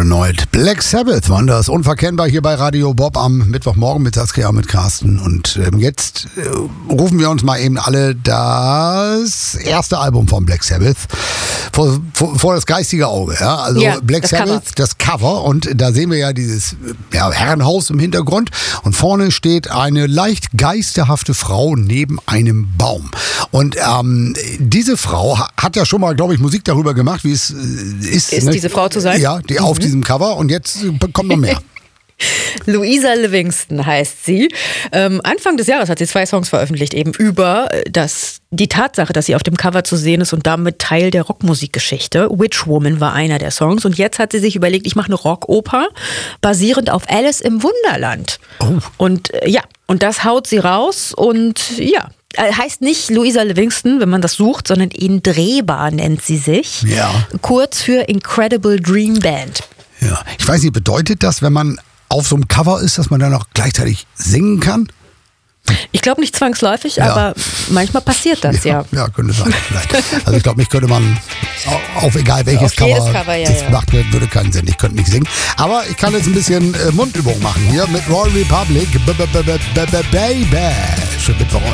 Paranoid. Black Sabbath waren das. Unverkennbar hier bei Radio Bob am Mittwochmorgen mit Saskia, mit Carsten. Und jetzt rufen wir uns mal eben alle das erste Album von Black Sabbath vor das geistige Auge. Ja? Also ja, Black Sabbath, das Cover. Und da sehen wir ja dieses Herrenhaus im Hintergrund. Und vorne steht eine leicht geisterhafte Frau neben einem Baum. Und diese Frau hat ja schon mal, glaube ich, Musik darüber gemacht, wie es ist. Ist diese Frau zu sein? Ja, die auf diesem Cover. Und jetzt kommt noch mehr. Louisa Livingston heißt sie. Anfang des Jahres hat sie 2 Songs veröffentlicht, eben über die Tatsache, dass sie auf dem Cover zu sehen ist und damit Teil der Rockmusikgeschichte. Witch Woman war einer der Songs. Und jetzt hat sie sich überlegt, ich mache eine Rockoper basierend auf Alice im Wunderland. Oh. Und und das haut sie raus und heißt nicht Louisa Livingston, wenn man das sucht, sondern Indreba nennt sie sich. Ja. Kurz für Incredible Dream Band. Ja. Ich weiß nicht, bedeutet das, wenn man auf so einem Cover ist, dass man dann auch gleichzeitig singen kann? Ich glaube nicht zwangsläufig, Ja. aber manchmal passiert das, ja. Ja, könnte sein vielleicht. Also ich glaube, mich könnte man auf egal welches Auf jedes Cover Cover, ja, das ja. gemacht wird, würde keinen Sinn. Ich könnte nicht singen. Aber ich kann jetzt ein bisschen Mundübung machen hier mit Royal Republic. Baby. Schön Mittwoch.